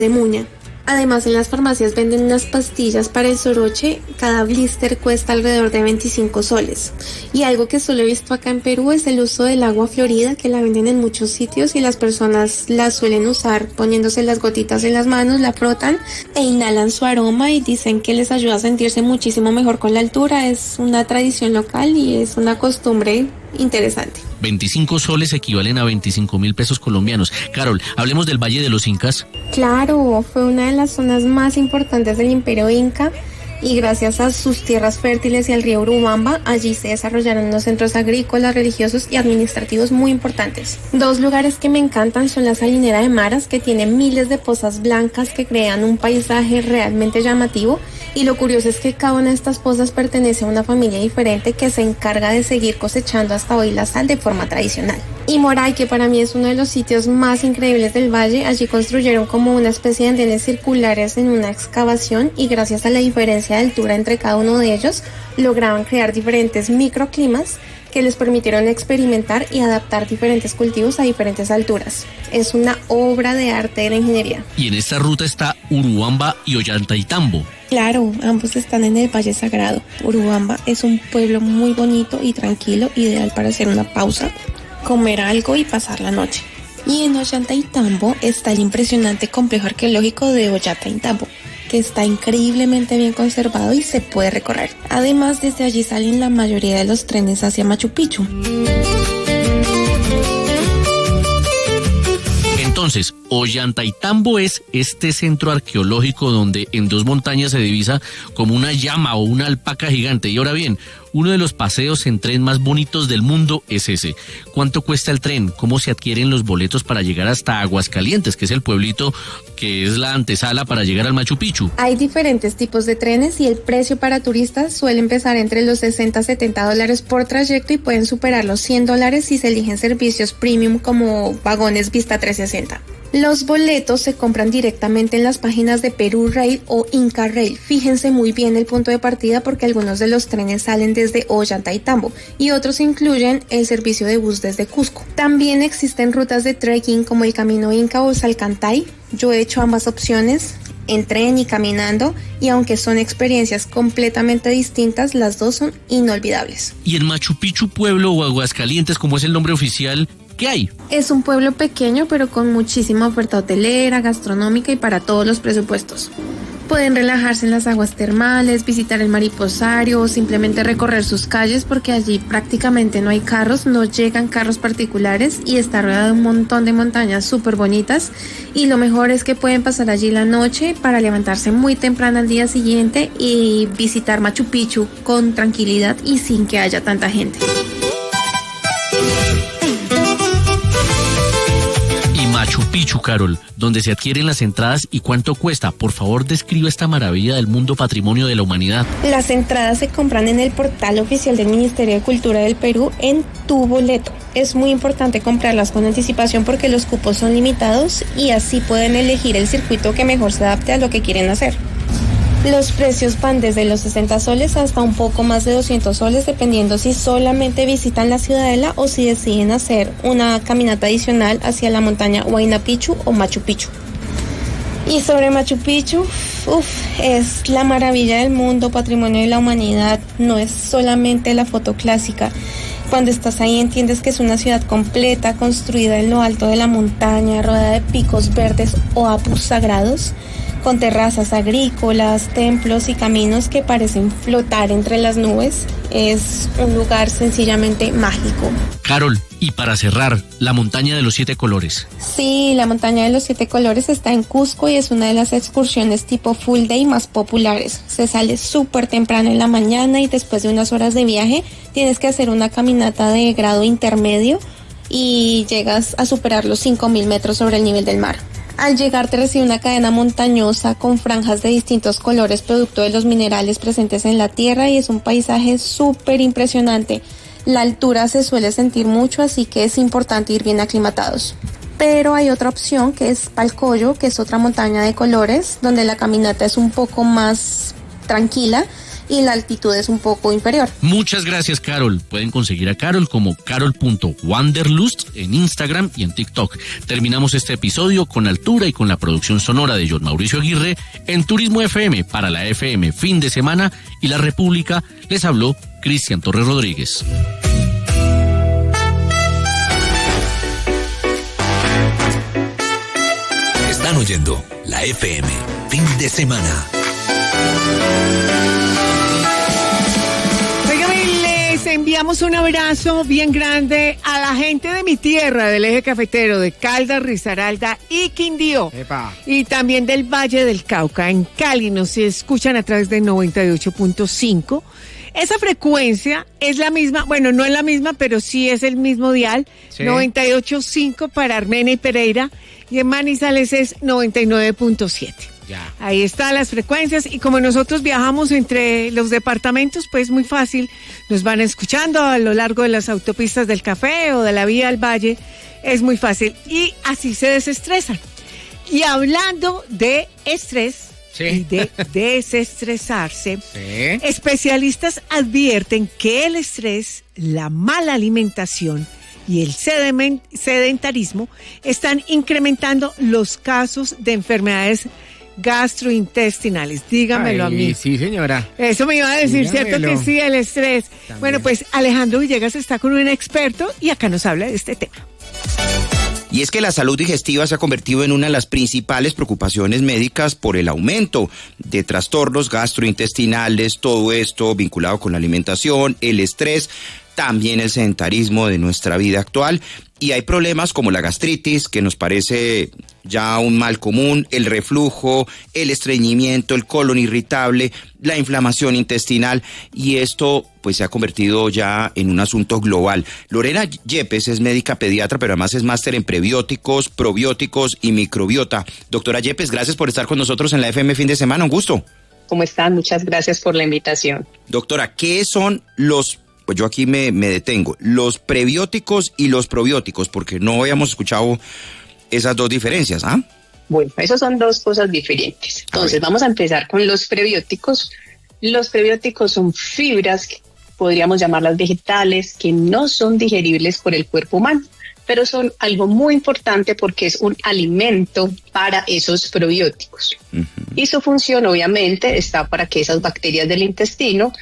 de Muña. Además, en las farmacias venden unas pastillas para el soroche. Cada blister cuesta alrededor de 25 soles. Y algo que solo he visto acá en Perú es el uso del agua florida, que la venden en muchos sitios y las personas la suelen usar poniéndose las gotitas en las manos, la frotan e inhalan su aroma y dicen que les ayuda a sentirse muchísimo mejor con la altura. Es una tradición local y es una costumbre interesante. 25 soles equivalen a 25.000 pesos colombianos. Carol, hablemos del Valle de los Incas. Claro, fue una de las zonas más importantes del Imperio Inca y gracias a sus tierras fértiles y al río Urubamba, allí se desarrollaron unos centros agrícolas, religiosos y administrativos muy importantes. Dos lugares que me encantan son la Salinera de Maras, que tiene miles de pozas blancas que crean un paisaje realmente llamativo, y lo curioso es que cada una de estas pozas pertenece a una familia diferente que se encarga de seguir cosechando hasta hoy la sal de forma tradicional. Y Moray, que para mí es uno de los sitios más increíbles del valle, allí construyeron como una especie de andenes circulares en una excavación y gracias a la diferencia de altura entre cada uno de ellos, lograban crear diferentes microclimas que les permitieron experimentar y adaptar diferentes cultivos a diferentes alturas. Es una obra de arte de la ingeniería. Y en esta ruta está Urubamba y Ollantaytambo. Claro, ambos están en el Valle Sagrado. Urubamba es un pueblo muy bonito y tranquilo, ideal para hacer una pausa, comer algo y pasar la noche. Y en Ollantaytambo está el impresionante complejo arqueológico de Ollantaytambo, que está increíblemente bien conservado y se puede recorrer. Además, desde allí salen la mayoría de los trenes hacia Machu Picchu. Entonces, Ollantaytambo es este centro arqueológico donde en dos montañas se divisa como una llama o una alpaca gigante. Y ahora bien, uno de los paseos en tren más bonitos del mundo es ese. ¿Cuánto cuesta el tren? ¿Cómo se adquieren los boletos para llegar hasta Aguascalientes, que es el pueblito que es la antesala para llegar al Machu Picchu? Hay diferentes tipos de trenes y el precio para turistas suele empezar entre los 60 a 70 dólares por trayecto y pueden superar los 100 dólares si se eligen servicios premium como vagones Vista 360. Los boletos se compran directamente en las páginas de Peru Rail o Inca Rail. Fíjense muy bien el punto de partida porque algunos de los trenes salen desde Ollantaytambo y otros incluyen el servicio de bus desde Cusco. También existen rutas de trekking como el Camino Inca o Salcantay. Yo he hecho ambas opciones, en tren y caminando, y aunque son experiencias completamente distintas, las dos son inolvidables. ¿Y en Machu Picchu pueblo o Aguascalientes, como es el nombre oficial, qué hay? Es un pueblo pequeño pero con muchísima oferta hotelera, gastronómica y para todos los presupuestos. Pueden relajarse en las aguas termales, visitar el mariposario o simplemente recorrer sus calles porque allí prácticamente no hay carros, no llegan carros particulares y está rodeado de un montón de montañas súper bonitas, y lo mejor es que pueden pasar allí la noche para levantarse muy temprano al día siguiente y visitar Machu Picchu con tranquilidad y sin que haya tanta gente. Machu Picchu, Carol, donde se adquieren las entradas y cuánto cuesta. Por favor, describe esta maravilla del mundo patrimonio de la humanidad. Las entradas se compran en el portal oficial del Ministerio de Cultura del Perú en Tu Boleto. Es muy importante comprarlas con anticipación porque los cupos son limitados y así pueden elegir el circuito que mejor se adapte a lo que quieren hacer. Los precios van desde los 60 soles hasta un poco más de 200 soles, dependiendo si solamente visitan la ciudadela o si deciden hacer una caminata adicional hacia la montaña Huayna Picchu o Machu Picchu. Y sobre Machu Picchu, es la maravilla del mundo, patrimonio de la humanidad, no es solamente la foto clásica. Cuando estás ahí entiendes que es una ciudad completa, construida en lo alto de la montaña, rodeada de picos verdes o apus sagrados, con terrazas agrícolas, templos y caminos que parecen flotar entre las nubes. Es un lugar sencillamente mágico. Carol, y para cerrar, la montaña de los 7 colores. Sí, la montaña de los 7 colores está en Cusco y es una de las excursiones tipo full day más populares. Se sale súper temprano en la mañana y después de unas horas de viaje tienes que hacer una caminata de grado intermedio y llegas a superar los 5.000 metros sobre el nivel del mar. Al llegar te recibe una cadena montañosa con franjas de distintos colores producto de los minerales presentes en la tierra y es un paisaje súper impresionante. La altura se suele sentir mucho, así que es importante ir bien aclimatados. Pero hay otra opción que es Palcoyo, que es otra montaña de colores, donde la caminata es un poco más tranquila y la altitud es un poco inferior. Muchas gracias, Carol. Pueden conseguir a Carol como carol.wanderlust en Instagram y en TikTok. Terminamos este episodio con altura y con la producción sonora de John Mauricio Aguirre en Turismo FM para la FM Fin de Semana y La República. Les habló Cristian Torres Rodríguez. Están oyendo la FM Fin de Semana. Les enviamos un abrazo bien grande a la gente de mi tierra, del eje cafetero, de Caldas, Risaralda y Quindío. Epa. Y también del Valle del Cauca. En Cali nos escuchan a través de 98.5. Esa frecuencia es la misma, bueno, no es la misma, pero sí es el mismo dial. Sí. 98.5 para Armenia y Pereira. Y en Manizales es 99.7. Ya. Ahí están las frecuencias y como nosotros viajamos entre los departamentos, pues muy fácil, nos van escuchando a lo largo de las autopistas del café o de la vía al valle, es muy fácil y así se desestresan. Y hablando de estrés, sí, y de desestresarse, sí, especialistas advierten que el estrés, la mala alimentación y el sedentarismo están incrementando los casos de enfermedades gastrointestinales. Dígamelo. Ay, a mí. Sí, señora. Eso me iba a decir, Dígamelo. ¿cierto que sí? El estrés. También. Bueno, pues Alejandro Villegas está con un experto y acá nos habla de este tema. Y es que la salud digestiva se ha convertido en una de las principales preocupaciones médicas por el aumento de trastornos gastrointestinales, todo esto vinculado con la alimentación, el estrés, también el sedentarismo de nuestra vida actual. Y hay problemas como la gastritis, que nos parece ya un mal común, el reflujo, el estreñimiento, el colon irritable, la inflamación intestinal, y esto pues se ha convertido ya en un asunto global. Lorena Yepes es médica pediatra, pero además es máster en prebióticos, probióticos y microbiota. Doctora Yepes, gracias por estar con nosotros en la FM Fin de Semana, un gusto. ¿Cómo están? Muchas gracias por la invitación. Doctora, ¿qué son pues yo aquí me detengo, los prebióticos y los probióticos? Porque no habíamos escuchado esas dos diferencias, ¿ah? Bueno, esas son dos cosas diferentes. Entonces, vamos a empezar con los prebióticos. Los prebióticos son fibras, podríamos llamarlas vegetales, que no son digeribles por el cuerpo humano, pero son algo muy importante porque es un alimento para esos probióticos. Uh-huh. Y su función, obviamente, está para que esas bacterias del intestino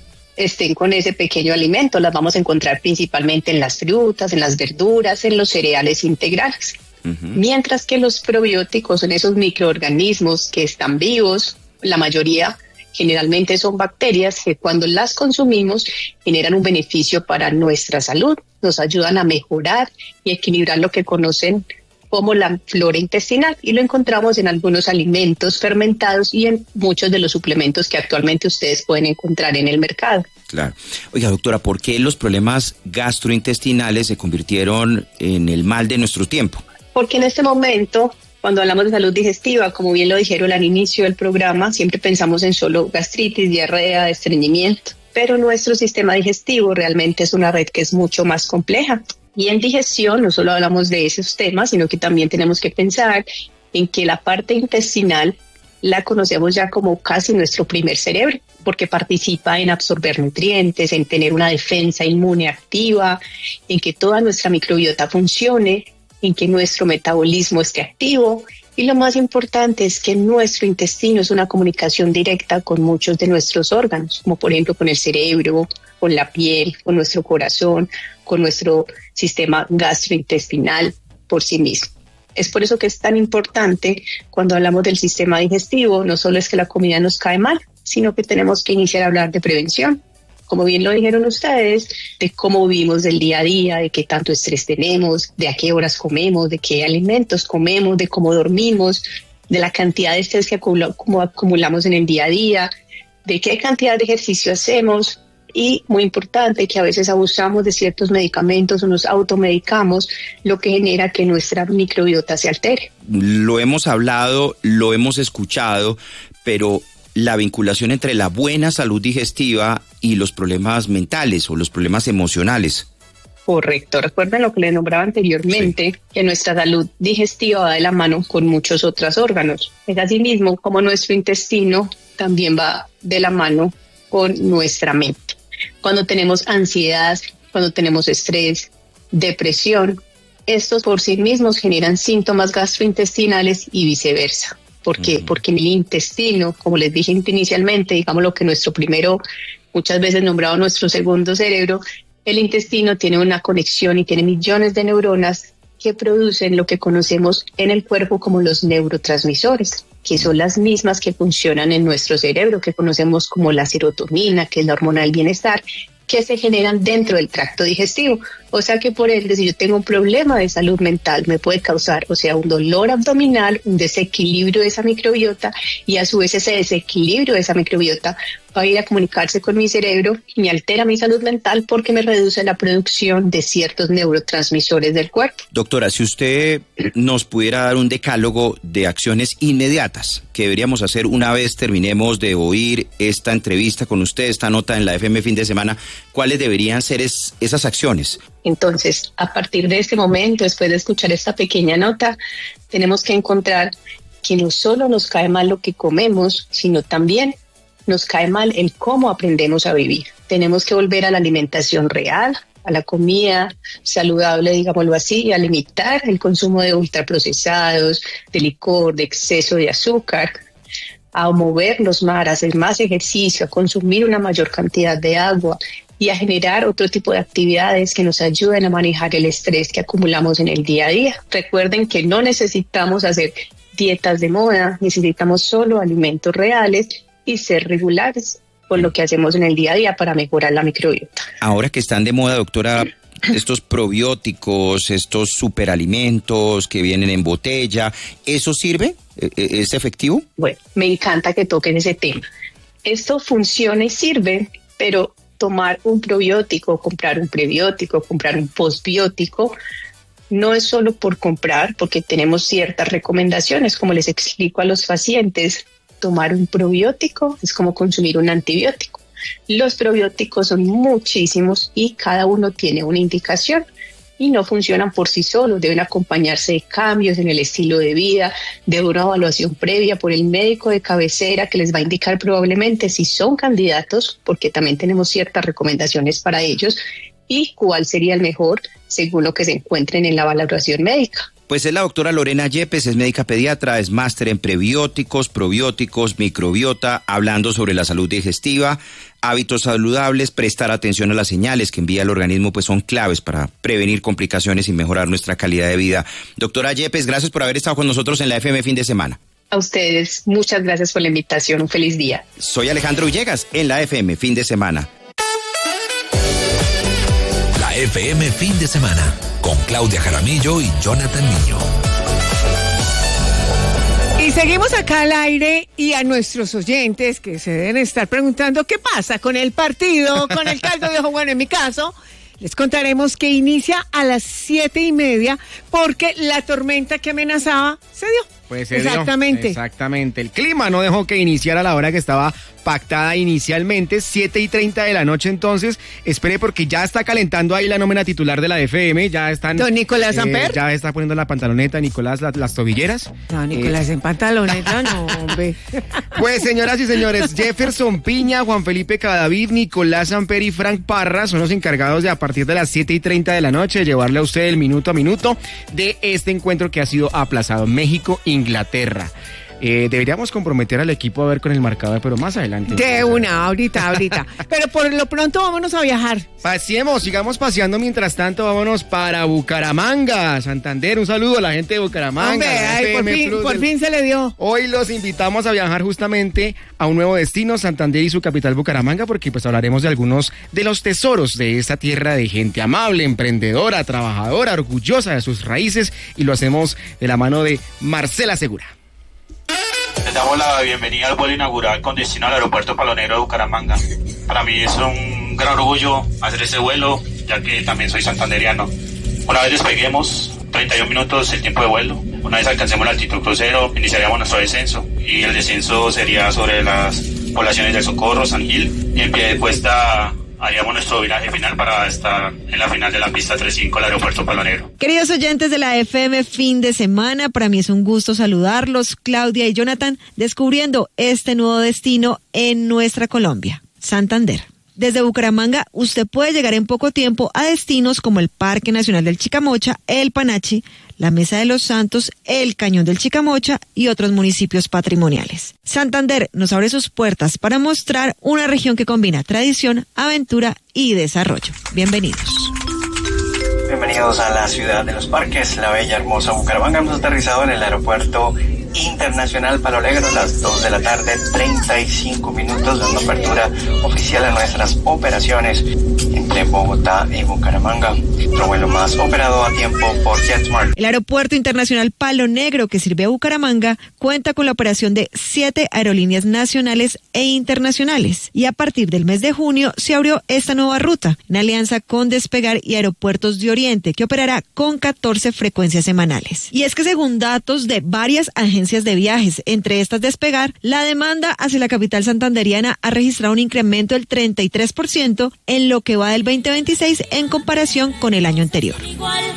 estén con ese pequeño alimento. Las vamos a encontrar principalmente en las frutas, en las verduras, en los cereales integrales. Uh-huh. Mientras que los probióticos son esos microorganismos que están vivos, la mayoría generalmente son bacterias que cuando las consumimos generan un beneficio para nuestra salud, nos ayudan a mejorar y equilibrar lo que conocen como la flora intestinal, y lo encontramos en algunos alimentos fermentados y en muchos de los suplementos que actualmente ustedes pueden encontrar en el mercado. Claro. Oiga, doctora, ¿por qué los problemas gastrointestinales se convirtieron en el mal de nuestro tiempo? Porque en este momento, cuando hablamos de salud digestiva, como bien lo dijeron al inicio del programa, siempre pensamos en solo gastritis, diarrea, estreñimiento, pero nuestro sistema digestivo realmente es una red que es mucho más compleja. Y en digestión no solo hablamos de esos temas, sino que también tenemos que pensar en que la parte intestinal la conocemos ya como casi nuestro primer cerebro, porque participa en absorber nutrientes, en tener una defensa inmune activa, en que toda nuestra microbiota funcione, en que nuestro metabolismo esté activo. Y lo más importante es que nuestro intestino es una comunicación directa con muchos de nuestros órganos, como por ejemplo con el cerebro, con la piel, con nuestro corazón, con nuestro sistema gastrointestinal por sí mismo. Es por eso que es tan importante cuando hablamos del sistema digestivo, no solo es que la comida nos cae mal, sino que tenemos que iniciar a hablar de prevención. Como bien lo dijeron ustedes, de cómo vivimos del día a día, de qué tanto estrés tenemos, de a qué horas comemos, de qué alimentos comemos, de cómo dormimos, de la cantidad de estrés que acumulamos en el día a día, de qué cantidad de ejercicio hacemos. Y muy importante que a veces abusamos de ciertos medicamentos o nos automedicamos, lo que genera que nuestra microbiota se altere. Lo hemos hablado, lo hemos escuchado, pero la vinculación entre la buena salud digestiva y los problemas mentales o los problemas emocionales. Correcto. Recuerden lo que les nombraba anteriormente, sí, que nuestra salud digestiva va de la mano con muchos otros órganos. Es así mismo como nuestro intestino también va de la mano con nuestra mente. Cuando tenemos ansiedad, cuando tenemos estrés, depresión, estos por sí mismos generan síntomas gastrointestinales y viceversa. ¿Por qué? Porque en el intestino, como les dije inicialmente, digamos lo que nuestro primero, muchas veces nombrado nuestro segundo cerebro, el intestino tiene una conexión y tiene millones de neuronas que producen lo que conocemos en el cuerpo como los neurotransmisores, que son las mismas que funcionan en nuestro cerebro, que conocemos como la serotonina, que es la hormona del bienestar, que se generan dentro del tracto digestivo. O sea que por ende, si yo tengo un problema de salud mental, me puede causar, un dolor abdominal, un desequilibrio de esa microbiota, y a su vez ese desequilibrio de esa microbiota va a ir a comunicarse con mi cerebro y me altera mi salud mental porque me reduce la producción de ciertos neurotransmisores del cuerpo. Doctora, si usted nos pudiera dar un decálogo de acciones inmediatas que deberíamos hacer una vez terminemos de oír esta entrevista con usted, esta nota en la FM Fin de Semana, ¿cuáles deberían ser esas acciones? Entonces, a partir de este momento, después de escuchar esta pequeña nota, tenemos que encontrar que no solo nos cae mal lo que comemos, sino también nos cae mal el cómo aprendemos a vivir. Tenemos que volver a la alimentación real, a la comida saludable, digámoslo así, a limitar el consumo de ultraprocesados, de licor, de exceso de azúcar, a movernos más, a hacer más ejercicio, a consumir una mayor cantidad de agua y a generar otro tipo de actividades que nos ayuden a manejar el estrés que acumulamos en el día a día. Recuerden que no necesitamos hacer dietas de moda, necesitamos solo alimentos reales y ser regulares con lo que hacemos en el día a día para mejorar la microbiota. Ahora que están de moda, doctora, estos probióticos, estos superalimentos que vienen en botella, ¿eso sirve? ¿Es efectivo? Bueno, me encanta que toquen ese tema. Esto funciona y sirve, pero tomar un probiótico, comprar un prebiótico, comprar un postbiótico, no es solo por comprar, porque tenemos ciertas recomendaciones, como les explico a los pacientes. Tomar un probiótico es como consumir un antibiótico. Los probióticos son muchísimos y cada uno tiene una indicación y no funcionan por sí solos, deben acompañarse de cambios en el estilo de vida, de una evaluación previa por el médico de cabecera que les va a indicar probablemente si son candidatos, porque también tenemos ciertas recomendaciones para ellos, y cuál sería el mejor según lo que se encuentren en la valoración médica. Pues es la doctora Lorena Yepes, es médica pediatra, es máster en prebióticos, probióticos, microbiota, hablando sobre la salud digestiva, hábitos saludables, prestar atención a las señales que envía el organismo, pues son claves para prevenir complicaciones y mejorar nuestra calidad de vida. Doctora Yepes, gracias por haber estado con nosotros en la FM Fin de Semana. A ustedes, muchas gracias por la invitación, un feliz día. Soy Alejandro Villegas, en la FM Fin de Semana. La FM Fin de Semana, con Claudia Jaramillo y Jonathan Niño. Y seguimos acá al aire y a nuestros oyentes que se deben estar preguntando qué pasa con el partido, con el caldo de ojo. Bueno, en mi caso, les contaremos que inicia a las 7:30 porque la tormenta que amenazaba se dio. Pues se dio. Exactamente. El clima no dejó que iniciara a la hora que estaba pactada inicialmente, 7:30 de la noche. Entonces, espere porque ya está calentando ahí la nómina titular de la FM. Ya están. ¿Don Nicolás Samper? Ya está poniendo la pantaloneta, Nicolás, las tobilleras. No, Nicolás en pantaloneta, no, hombre. Pues, señoras y señores, Jefferson Piña, Juan Felipe Cadavid, Nicolás Samper y Frank Parra son los encargados de a partir de las 7:30 de la noche llevarle a usted el minuto a minuto de este encuentro que ha sido aplazado. México-Inglaterra. Deberíamos comprometer al equipo a ver con el marcador, pero más adelante. De una, ahorita. Pero por lo pronto vámonos a viajar. Paseemos, sigamos paseando. Mientras tanto, vámonos para Bucaramanga, Santander. Un saludo a la gente de Bucaramanga. Hombre, por fin se le dio. Hoy los invitamos a viajar justamente a un nuevo destino, Santander y su capital Bucaramanga, porque pues hablaremos de algunos de los tesoros de esta tierra de gente amable, emprendedora, trabajadora, orgullosa de sus raíces, y lo hacemos de la mano de Marcela Segura. Les damos la bienvenida al vuelo inaugural con destino al aeropuerto Palonero de Bucaramanga. Para mí es un gran orgullo hacer este vuelo, ya que también soy santanderiano. Una vez despeguemos, 31 minutos el tiempo de vuelo. Una vez alcancemos la altitud crucero, iniciaríamos nuestro descenso. Y el descenso sería sobre las poblaciones del Socorro, San Gil. Y en pie de puesta haríamos nuestro viraje final para estar en la final de la pista 35 del aeropuerto Palonero. Queridos oyentes de la FM Fin de Semana, para mí es un gusto saludarlos, Claudia y Jonathan, descubriendo este nuevo destino en nuestra Colombia. Santander. Desde Bucaramanga, usted puede llegar en poco tiempo a destinos como el Parque Nacional del Chicamocha, el Panachi, la Mesa de los Santos, el Cañón del Chicamocha y otros municipios patrimoniales. Santander nos abre sus puertas para mostrar una región que combina tradición, aventura y desarrollo. Bienvenidos. Bienvenidos a la ciudad de los parques, la bella, hermosa Bucaramanga. Hemos aterrizado en el aeropuerto internacional Palo Negro a las 2 de la tarde, 35 minutos, dando apertura oficial a nuestras operaciones entre Bogotá y Bucaramanga. Nuestro vuelo más operado a tiempo por JetSmart. El aeropuerto internacional Palo Negro, que sirve a Bucaramanga, cuenta con la operación de 7 aerolíneas nacionales e internacionales. Y a partir del mes de junio se abrió esta nueva ruta, en alianza con Despegar y Aeropuertos de Oriente, que operará con 14 frecuencias semanales. Y es que según datos de varias agencias de viajes, entre estas Despegar, la demanda hacia la capital santanderiana ha registrado un incremento del 33% en lo que va del 2026 en comparación con el año anterior.